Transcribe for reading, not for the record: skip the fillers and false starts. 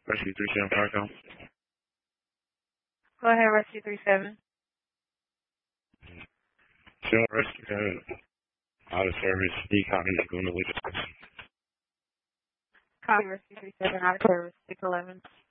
Rescue 37 Parcom. Go ahead, Rescue 37. Shell Rescue out of service, decon in Laguna, Wichita. Copy, Rescue 37, out of service, 611.